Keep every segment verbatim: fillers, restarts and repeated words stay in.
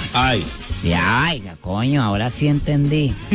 Ay. Y ay, coño, ahora sí entendí. Le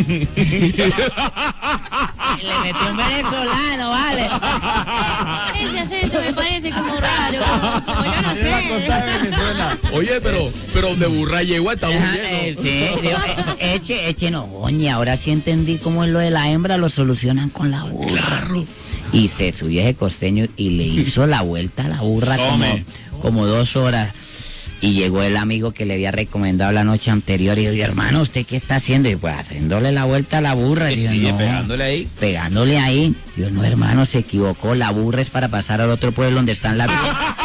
metió un venezolano, vale. Ese acento me parece como raro, como, como yo no sé. Oye, pero, pero de burra yegua está muy Ajá, bien, eh, ¿no? sí, sí, eh, eche, eche, no, coño, ahora sí entendí cómo es lo de la hembra, lo solucionan con la burra. Claro. Y se subió ese costeño y le hizo la vuelta a la burra como, Tome. como dos horas. Y llegó el amigo que le había recomendado la noche anterior y dijo, hermano, ¿usted qué está haciendo? Y pues haciéndole la vuelta a la burra. Y Que yo, sigue no, pegándole ahí. pegándole ahí. Yo, no, hermano, se equivocó. La burra es para pasar al otro pueblo donde están las...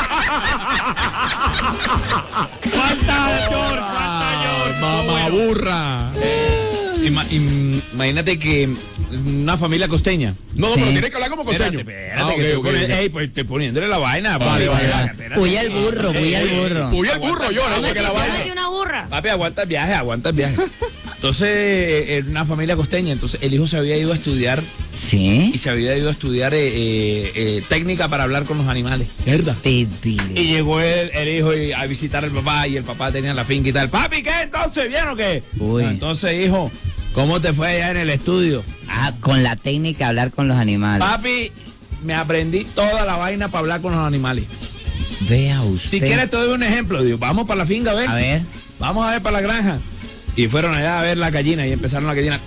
¡Falta George! ¡Falta George! ¡Mamá burra! Ima- im- imagínate que una familia costeña. No, Sí. pero tiene que hablar como costeño. Espérate, espérate, Ah, que te ok, ok, pones- ok. ey, pues te poniéndole la vaina. Vale, papi, vale, espérate. Puya el burro, puya el burro. Puy el burro, yo, no, porque la vaina. Tómate una burra. Papi, aguanta el viaje, aguanta el viaje. Entonces, eh, en una familia costeña, entonces el hijo se había ido a estudiar ¿Sí? y se había ido a estudiar eh, eh, eh, técnica para hablar con los animales. Mierda. Te diré. Y llegó el, el hijo y- a visitar al papá y el papá tenía la finca y tal. Papi, ¿qué entonces? ¿Bien o qué? Uy. Entonces, hijo, ¿cómo te fue allá en el estudio? Ah, con la técnica de hablar con los animales. Papi, me aprendí toda la vaina para hablar con los animales. Vea usted. Si quieres te doy un ejemplo. Digo, vamos para la finca, a ver. A ver. Vamos a ver para la granja. Y fueron allá a ver la gallina y empezaron la gallina.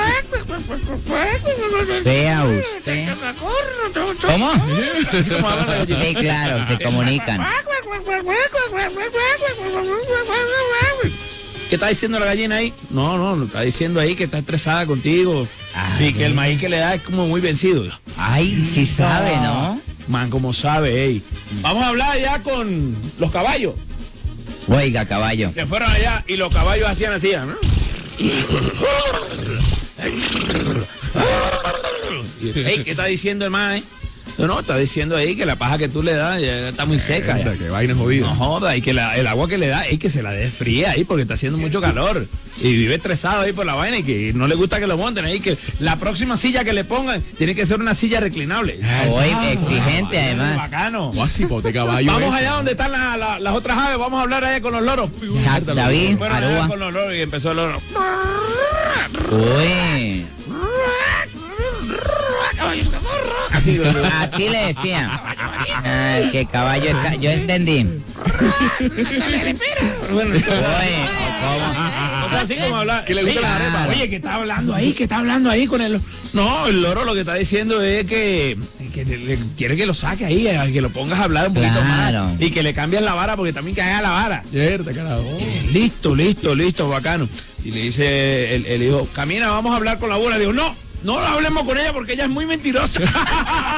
Vea usted. ¿Cómo? Así como hablan las gallinas. Sí, claro, se comunican. ¿Qué está diciendo la gallina ahí? No, no, no está diciendo ahí que está estresada contigo. Ay. Y que el maíz que le da es como muy vencido. Ay, sí sabe, ¿no? Man, como sabe, ey. Vamos a hablar ya con los caballos. Oiga, caballo. Se fueron allá y los caballos hacían así, ¿no? Ey, ¿qué está diciendo el maíz? No, no, está diciendo ahí que la paja que tú le das ya está muy seca. Mierda, Ya. que vaina jodida. No joda, y que la- el agua que le da, es que se la dé fría ahí porque está haciendo mucho calor. Y vive estresado ahí por la vaina y que no le gusta que lo monten ahí. Que la próxima silla que le pongan tiene que ser una silla reclinable. Hoy exigente, además. Bacano. Guasipote caballo. Vamos ese. allá donde están la- la- las otras aves, vamos a hablar allá con los loros. Ja- David, Fueron allá Aruba. con los loros y empezó el loro. Uy. Así, Así le decían. Ay, que caballo es ca- yo entendí. bueno, Uy, ¿cómo? o sea, así como hablar. Que le gusta Oye, la arepa. Oye, que está hablando ahí, que está hablando ahí con el. No, el loro lo que está diciendo es que, que le- le quiere que lo saque ahí, eh, que lo pongas a hablar un poquito Claro. más. Y que le cambies la vara porque también cae a la vara. Mierda, carajo. Eh, Listo, listo, listo, bacano. Y le dice el, el hijo, camina, vamos a hablar con la abuela. Digo, no, no hablemos con ella porque ella es muy mentirosa.